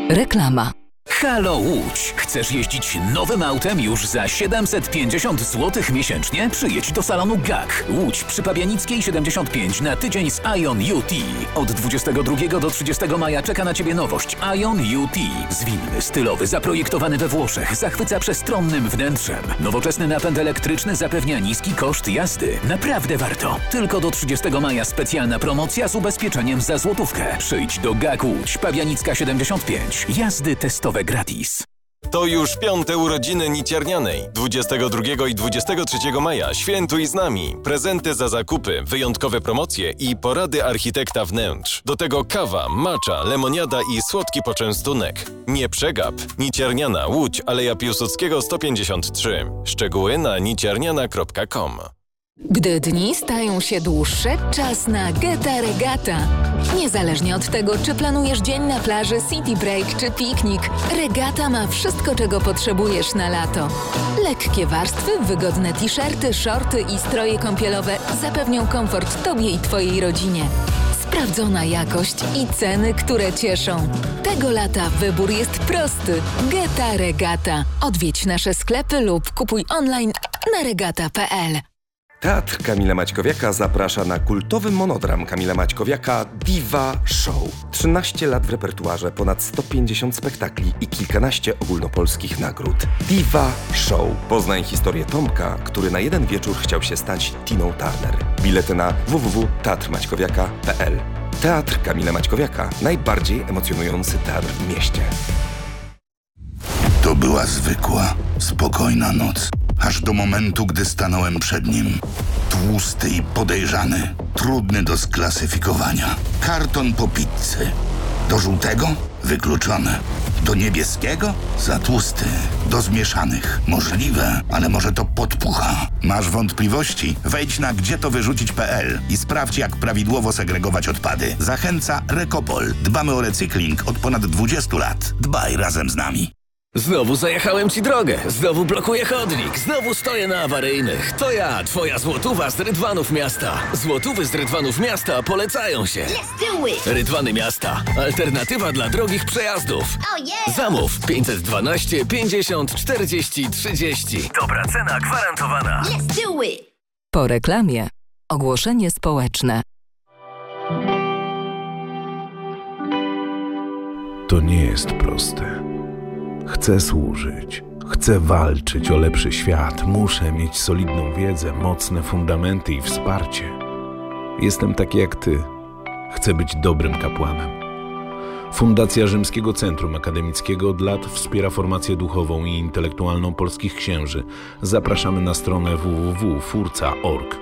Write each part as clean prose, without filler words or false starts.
Reklama. Halo Łódź! Chcesz jeździć nowym autem już za 750 zł miesięcznie? Przyjedź do salonu GAK. Łódź przy Pabianickiej 75 na tydzień z Ion UT. Od 22 do 30 maja czeka na Ciebie nowość Ion UT. Zwinny, stylowy, zaprojektowany we Włoszech, zachwyca przestronnym wnętrzem. Nowoczesny napęd elektryczny zapewnia niski koszt jazdy. Naprawdę warto. Tylko do 30 maja specjalna promocja z ubezpieczeniem za złotówkę. Przyjdź do GAK Łódź, Pabianicka 75. Jazdy testowe gratis. To już 5. urodziny Niciernianej. 22 i 23 maja świętuj z nami. Prezenty za zakupy, wyjątkowe promocje i porady architekta wnętrz. Do tego kawa, matcha, lemoniada i słodki poczęstunek. Nie przegap. Nicierniana, Łódź, Aleja Piłsudskiego 153. Szczegóły na nicierniana.com. Gdy dni stają się dłuższe, czas na Geta Regata. Niezależnie od tego, czy planujesz dzień na plaży, city break czy piknik, Regata ma wszystko, czego potrzebujesz na lato. Lekkie warstwy, wygodne t-shirty, shorty i stroje kąpielowe zapewnią komfort Tobie i Twojej rodzinie. Sprawdzona jakość i ceny, które cieszą. Tego lata wybór jest prosty. Geta Regata. Odwiedź nasze sklepy lub kupuj online na regata.pl. Teatr Kamila Maćkowiaka zaprasza na kultowy monodram Kamila Maćkowiaka Diva Show. 13 lat w repertuarze, ponad 150 spektakli i kilkanaście ogólnopolskich nagród. Diva Show. Poznaj historię Tomka, który na jeden wieczór chciał się stać Tiną Turner. Bilety na www.teatrmaćkowiaka.pl. Teatr Kamila Maćkowiaka. Najbardziej emocjonujący teatr w mieście. To była zwykła, spokojna noc. Aż do momentu, gdy stanąłem przed nim. Tłusty i podejrzany. Trudny do sklasyfikowania. Karton po pizzy. Do żółtego? Wykluczone. Do niebieskiego? Za tłusty. Do zmieszanych? Możliwe, ale może to podpucha. Masz wątpliwości? Wejdź na gdzietowyrzucić.pl i sprawdź, jak prawidłowo segregować odpady. Zachęca Rekopol. Dbamy o recykling od ponad 20 lat. Dbaj razem z nami. Znowu zajechałem Ci drogę, znowu blokuję chodnik, znowu stoję na awaryjnych. To ja, Twoja złotówa z Rydwanów Miasta. Złotówy z Rydwanów Miasta polecają się. Let's do it! Rydwany Miasta. Alternatywa dla drogich przejazdów. Oh yeah! Zamów 512 50 40 30. Dobra cena gwarantowana. Let's do it! Po reklamie. Ogłoszenie społeczne. To nie jest proste. Chcę służyć, chcę walczyć o lepszy świat, muszę mieć solidną wiedzę, mocne fundamenty i wsparcie. Jestem taki jak ty. Chcę być dobrym kapłanem. Fundacja Rzymskiego Centrum Akademickiego od lat wspiera formację duchową i intelektualną polskich księży. Zapraszamy na stronę www.furca.org.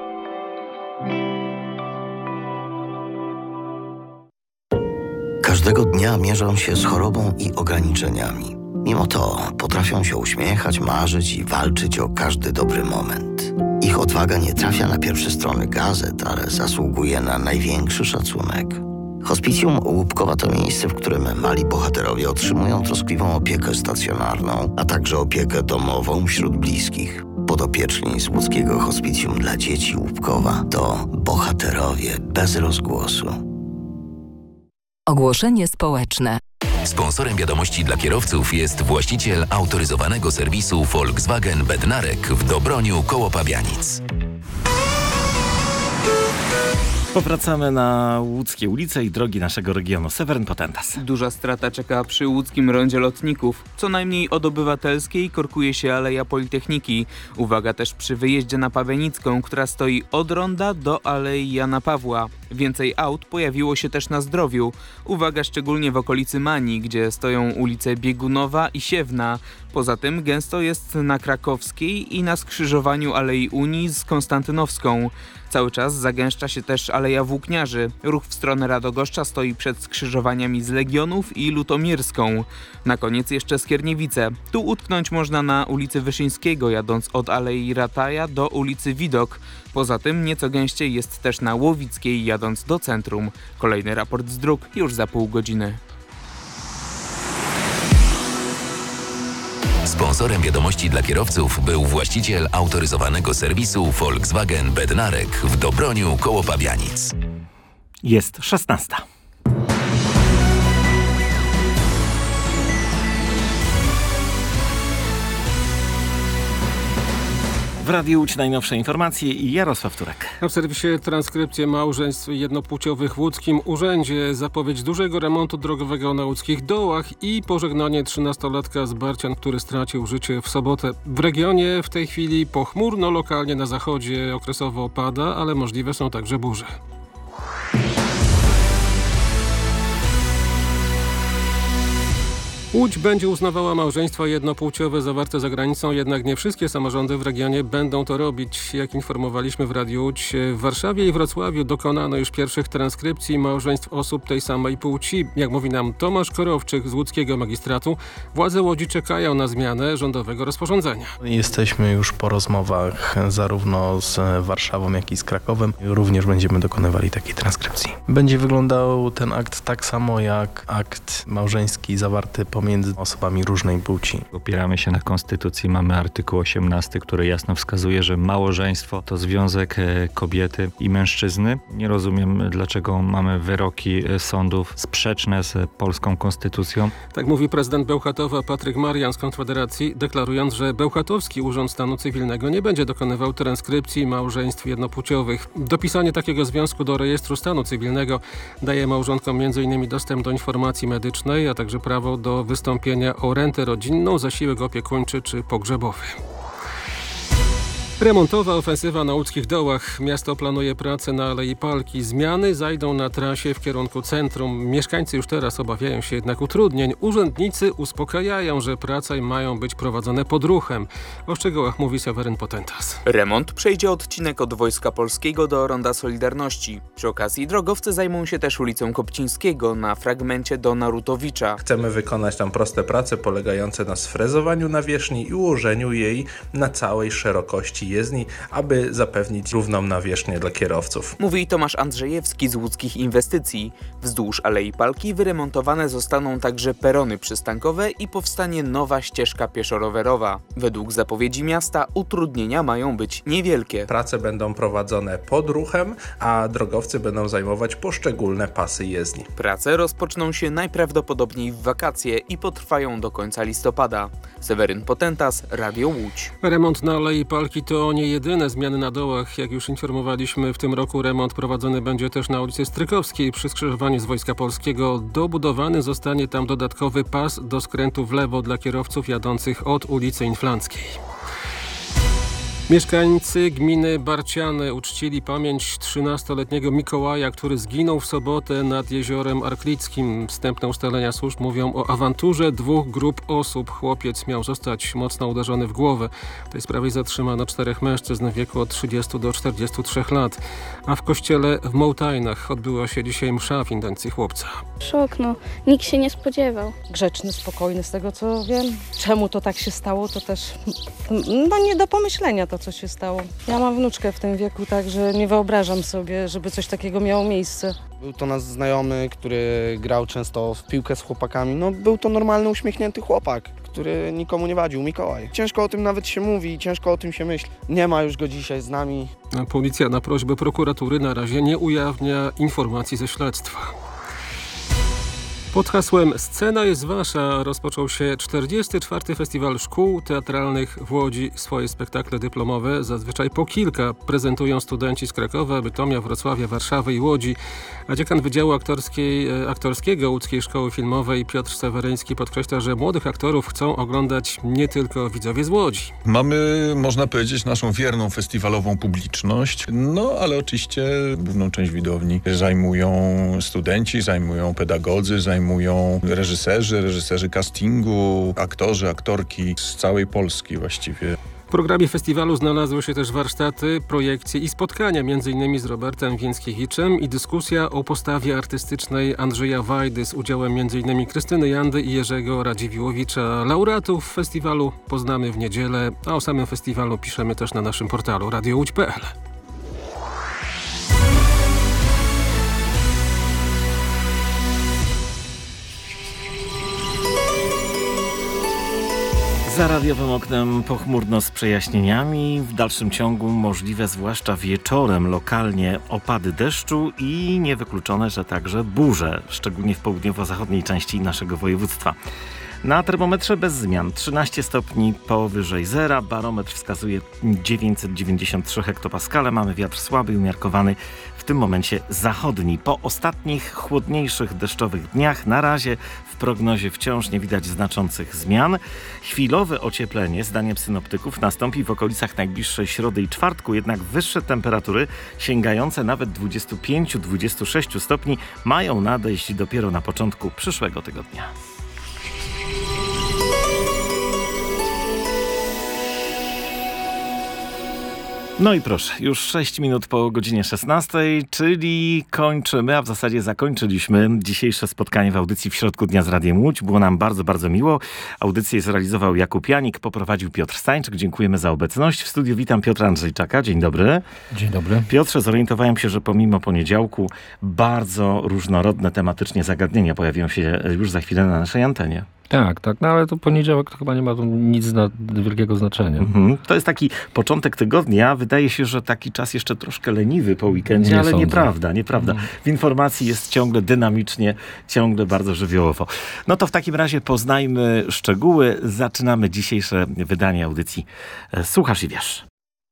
Każdego dnia mierzą się z chorobą i ograniczeniami. Mimo to potrafią się uśmiechać, marzyć i walczyć o każdy dobry moment. Ich odwaga nie trafia na pierwsze strony gazet, ale zasługuje na największy szacunek. Hospicjum Łupkowa to miejsce, w którym mali bohaterowie otrzymują troskliwą opiekę stacjonarną, a także opiekę domową wśród bliskich. Podopieczni z łódzkiego Hospicjum dla dzieci Łupkowa to bohaterowie bez rozgłosu. Ogłoszenie społeczne. Sponsorem wiadomości dla kierowców jest właściciel autoryzowanego serwisu Volkswagen Bednarek w Dobroniu koło Pabianic. Powracamy na łódzkie ulice i drogi naszego regionu. Seweryn Potentas. Duża strata czeka przy łódzkim rondzie lotników. Co najmniej od Obywatelskiej korkuje się Aleja Politechniki. Uwaga też przy wyjeździe na Pabianicką, która stoi od ronda do Alei Jana Pawła. Więcej aut pojawiło się też na Zdrowiu. Uwaga szczególnie w okolicy Mani, gdzie stoją ulice Biegunowa i Siewna. Poza tym gęsto jest na Krakowskiej i na skrzyżowaniu Alei Unii z Konstantynowską. Cały czas zagęszcza się też Aleja Włókniarzy. Ruch w stronę Radogoszcza stoi przed skrzyżowaniami z Legionów i Lutomirską. Na koniec jeszcze Skierniewice. Tu utknąć można na ulicy Wyszyńskiego, jadąc od Alei Rataja do ulicy Widok. Poza tym nieco gęściej jest też na Łowickiej, jadąc do centrum. Kolejny raport z dróg już za pół godziny. Sponsorem wiadomości dla kierowców był właściciel autoryzowanego serwisu Volkswagen Bednarek w Dobroniu koło Pabianic. Jest 16. W Radiu Łódź najnowsze informacje i Jarosław Turek. A w serwisie transkrypcje małżeństw jednopłciowych w łódzkim urzędzie, zapowiedź dużego remontu drogowego na łódzkich dołach i pożegnanie 13-latka z Barcian, który stracił życie w sobotę. W regionie w tej chwili pochmurno, lokalnie na zachodzie okresowo pada, ale możliwe są także burze. Łódź będzie uznawała małżeństwa jednopłciowe zawarte za granicą, jednak nie wszystkie samorządy w regionie będą to robić. Jak informowaliśmy w Radiu Łódź, w Warszawie i Wrocławiu dokonano już pierwszych transkrypcji małżeństw osób tej samej płci. Jak mówi nam Tomasz Korowczyk z łódzkiego magistratu, władze Łodzi czekają na zmianę rządowego rozporządzenia. Jesteśmy już po rozmowach zarówno z Warszawą, jak i z Krakowem. Również będziemy dokonywali takiej transkrypcji. Będzie wyglądał ten akt tak samo jak akt małżeński zawarty pomiędzy osobami różnej płci. Opieramy się na konstytucji, mamy artykuł 18, który jasno wskazuje, że małżeństwo to związek kobiety i mężczyzny. Nie rozumiem, dlaczego mamy wyroki sądów sprzeczne z polską konstytucją. Tak mówi prezydent Bełchatowa Patryk Marian z Konfederacji, deklarując, że Bełchatowski Urząd Stanu Cywilnego nie będzie dokonywał transkrypcji małżeństw jednopłciowych. Dopisanie takiego związku do rejestru stanu cywilnego daje małżonkom m.in. dostęp do informacji medycznej, a także prawo do wystąpienia o rentę rodzinną, zasiłek opiekuńczy czy pogrzebowy. Remontowa ofensywa na łódzkich dołach. Miasto planuje pracę na Alei Palki. Zmiany zajdą na trasie w kierunku centrum. Mieszkańcy już teraz obawiają się jednak utrudnień. Urzędnicy uspokajają, że prace mają być prowadzone pod ruchem. O szczegółach mówi Seweryn Potentas. Remont przejdzie odcinek od Wojska Polskiego do Ronda Solidarności. Przy okazji drogowcy zajmą się też ulicą Kopcińskiego na fragmencie do Narutowicza. Chcemy wykonać tam proste prace polegające na sfrezowaniu nawierzchni i ułożeniu jej na całej szerokości jezdni, aby zapewnić równą nawierzchnię dla kierowców. Mówi Tomasz Andrzejewski z Łódzkich Inwestycji. Wzdłuż Alei Palki wyremontowane zostaną także perony przystankowe i powstanie nowa ścieżka pieszo-rowerowa. Według zapowiedzi miasta utrudnienia mają być niewielkie. Prace będą prowadzone pod ruchem, a drogowcy będą zajmować poszczególne pasy jezdni. Prace rozpoczną się najprawdopodobniej w wakacje i potrwają do końca listopada. Seweryn Potentas, Radio Łódź. Remont na Alei Palki to nie jedyne zmiany na dołach. Jak już informowaliśmy, w tym roku remont prowadzony będzie też na ulicy Strykowskiej przy skrzyżowaniu z Wojska Polskiego. Dobudowany zostanie tam dodatkowy pas do skrętu w lewo dla kierowców jadących od ulicy Inflanckiej. Mieszkańcy gminy Barciany uczcili pamięć 13-letniego Mikołaja, który zginął w sobotę nad Jeziorem Arklickim. Wstępne ustalenia służb mówią o awanturze dwóch grup osób. Chłopiec miał zostać mocno uderzony w głowę. W tej sprawie zatrzymano 4 mężczyzn w wieku od 30 do 43 lat. A w kościele w Mołtajnach odbyła się dzisiaj msza w intencji chłopca. Szok, nikt się nie spodziewał. Grzeczny, spokojny z tego co wiem. Czemu to tak się stało, to też nie do pomyślenia to, co się stało. Ja mam wnuczkę w tym wieku, także nie wyobrażam sobie, żeby coś takiego miało miejsce. Był to nasz znajomy, który grał często w piłkę z chłopakami. Był to normalny, uśmiechnięty chłopak, który nikomu nie wadził, Mikołaj. Ciężko o tym nawet się mówi, ciężko o tym się myśli. Nie ma już go dzisiaj z nami. Policja na prośbę prokuratury na razie nie ujawnia informacji ze śledztwa. Pod hasłem Scena jest wasza rozpoczął się 44. Festiwal Szkół Teatralnych w Łodzi. Swoje spektakle dyplomowe, zazwyczaj po kilka, prezentują studenci z Krakowa, Bytomia, Wrocławia, Warszawy i Łodzi. A dziekan Wydziału Aktorskiego Łódzkiej Szkoły Filmowej Piotr Seweryński podkreśla, że młodych aktorów chcą oglądać nie tylko widzowie z Łodzi. Mamy, można powiedzieć, naszą wierną festiwalową publiczność, ale oczywiście główną część widowni zajmują studenci, zajmują pedagodzy, zajmują reżyserzy castingu, aktorzy, aktorki z całej Polski właściwie. W programie festiwalu znalazły się też warsztaty, projekcje i spotkania m.in. z Robertem Więckiewiczem i dyskusja o postawie artystycznej Andrzeja Wajdy z udziałem m.in. Krystyny Jandy i Jerzego Radziwiłowicza. Laureatów festiwalu poznamy w niedzielę, a o samym festiwalu piszemy też na naszym portalu radiołódź.pl. Za radiowym oknem pochmurno z przejaśnieniami. W dalszym ciągu możliwe, zwłaszcza wieczorem, lokalnie opady deszczu i niewykluczone, że także burze, szczególnie w południowo-zachodniej części naszego województwa. Na termometrze bez zmian, 13 stopni powyżej zera, barometr wskazuje 993 hektopaskale, mamy wiatr słaby i umiarkowany, w tym momencie zachodni. Po ostatnich, chłodniejszych, deszczowych dniach na razie w prognozie wciąż nie widać znaczących zmian. Chwilowe ocieplenie, zdaniem synoptyków, nastąpi w okolicach najbliższej środy i czwartku, jednak wyższe temperatury, sięgające nawet 25-26 stopni, mają nadejść dopiero na początku przyszłego tygodnia. No i proszę, już 6 minut po godzinie 16, czyli kończymy, a w zasadzie zakończyliśmy dzisiejsze spotkanie w audycji W środku dnia z Radiem Łódź. Było nam bardzo, bardzo miło. Audycję zrealizował Jakub Janik, poprowadził Piotr Stańczyk. Dziękujemy za obecność. W studiu witam Piotra Andrzejczaka. Dzień dobry. Dzień dobry. Piotrze, zorientowałem się, że pomimo poniedziałku bardzo różnorodne tematycznie zagadnienia pojawią się już za chwilę na naszej antenie. Tak, no ale to poniedziałek to chyba nie ma tu nic wielkiego znaczenia. To jest taki początek tygodnia. Wydaje się, że taki czas jeszcze troszkę leniwy po weekendzie, ale sądzę. nieprawda. W informacji jest ciągle dynamicznie, ciągle bardzo żywiołowo. No to w takim razie poznajmy szczegóły. Zaczynamy dzisiejsze wydanie audycji Słuchasz i wiesz.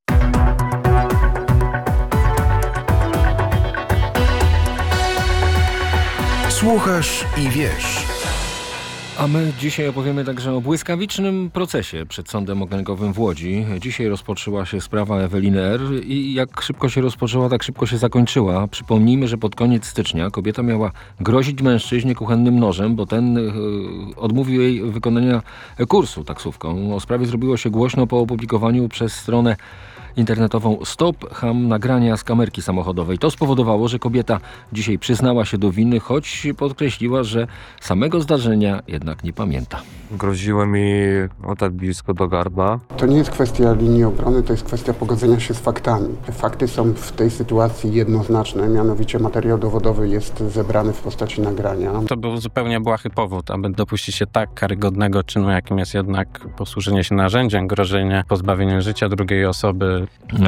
Słuchasz i wiesz. A my dzisiaj opowiemy także o błyskawicznym procesie przed Sądem Okręgowym w Łodzi. Dzisiaj rozpoczęła się sprawa Eweliny R. i jak szybko się rozpoczęła, tak szybko się zakończyła. Przypomnijmy, że pod koniec stycznia kobieta miała grozić mężczyźnie kuchennym nożem, bo ten odmówił jej wykonania kursu taksówką. O sprawie zrobiło się głośno po opublikowaniu przez stronę internetową Stop Ham nagrania z kamerki samochodowej. To spowodowało, że kobieta dzisiaj przyznała się do winy, choć podkreśliła, że samego zdarzenia jednak nie pamięta. Groziło mi o tak blisko do gardła. To nie jest kwestia linii obrony, to jest kwestia pogodzenia się z faktami. Fakty są w tej sytuacji jednoznaczne, mianowicie materiał dowodowy jest zebrany w postaci nagrania. To był zupełnie błahy powód, aby dopuścić się tak karygodnego czynu, jakim jest jednak posłużenie się narzędziem, grożenie pozbawieniem życia drugiej osoby.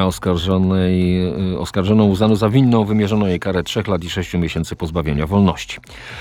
Oskarżoną uznano za winną, wymierzono jej karę 3 lat i 6 miesięcy pozbawienia wolności.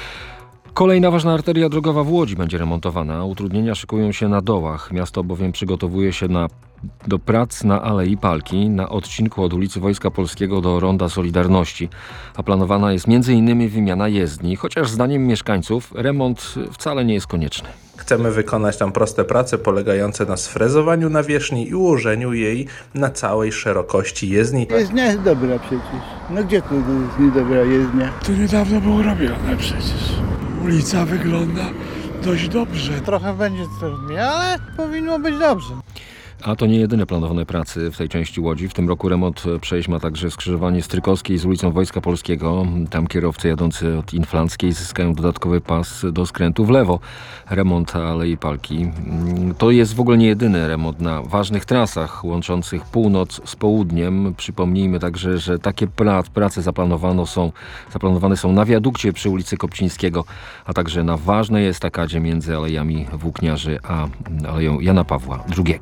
Kolejna ważna arteria drogowa w Łodzi będzie remontowana. Utrudnienia szykują się na dołach. Miasto bowiem przygotowuje się do prac na Alei Palki, na odcinku od ulicy Wojska Polskiego do Ronda Solidarności. A planowana jest m.in. wymiana jezdni, chociaż zdaniem mieszkańców remont wcale nie jest konieczny. Chcemy wykonać tam proste prace polegające na sfrezowaniu nawierzchni i ułożeniu jej na całej szerokości jezdni. Jezdnia jest dobra przecież. No gdzie tu jest niedobra jezdnia? To niedawno było robione przecież. Ulica wygląda dość dobrze. Trochę będzie trudniej, ale powinno być dobrze. A to nie jedyne planowane prace w tej części Łodzi. W tym roku remont przejść ma także skrzyżowanie Strykowskiej z ulicą Wojska Polskiego. Tam kierowcy jadący od Inflanckiej zyskają dodatkowy pas do skrętu w lewo. Remont Alei Palki. To jest w ogóle nie jedyny remont na ważnych trasach łączących północ z południem. Przypomnijmy także, że takie prace zaplanowane są na wiadukcie przy ulicy Kopcińskiego, a także na ważnej estakadzie między Alejami Włókniarzy a Aleją Jana Pawła II.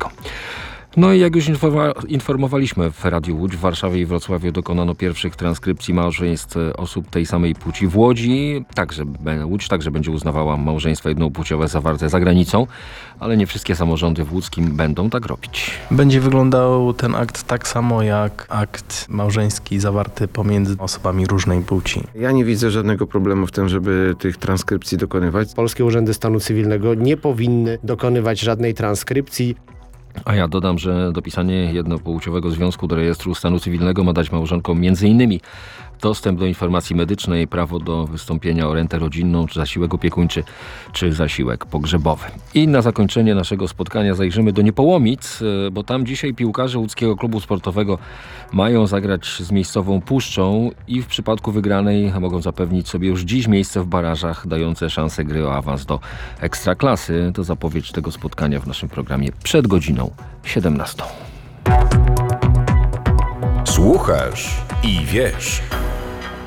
No i jak już informowaliśmy w Radiu Łódź, w Warszawie i Wrocławiu dokonano pierwszych transkrypcji małżeństw osób tej samej płci. W Łodzi Łódź także będzie uznawała małżeństwa jednopłciowe zawarte za granicą, ale nie wszystkie samorządy w łódzkim będą tak robić. Będzie wyglądał ten akt tak samo jak akt małżeński zawarty pomiędzy osobami różnej płci. Ja nie widzę żadnego problemu w tym, żeby tych transkrypcji dokonywać. Polskie urzędy stanu cywilnego nie powinny dokonywać żadnej transkrypcji. A ja dodam, że dopisanie jednopłciowego związku do rejestru stanu cywilnego ma dać małżonkom m.in. dostęp do informacji medycznej, prawo do wystąpienia o rentę rodzinną, czy zasiłek opiekuńczy, czy zasiłek pogrzebowy. I na zakończenie naszego spotkania zajrzymy do Niepołomic, bo tam dzisiaj piłkarze łódzkiego klubu sportowego mają zagrać z miejscową Puszczą i w przypadku wygranej mogą zapewnić sobie już dziś miejsce w barażach dające szansę gry o awans do Ekstraklasy. To zapowiedź tego spotkania w naszym programie przed godziną 17. Słuchasz i wiesz.